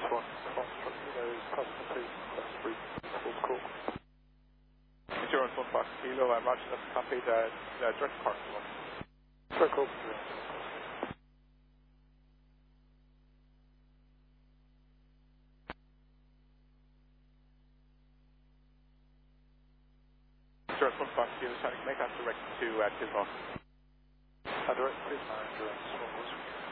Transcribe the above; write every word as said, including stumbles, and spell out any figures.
one, Foxtrot Kilo, customer two, request three, full call. Insurance one Fox Kilo, I'm Roger, that's copied, uh, uh, direct park one. Direct call. Insurance one Fox Kilo, trying to make that direct to uh, Tismore. Uh, direct, please, manager, and small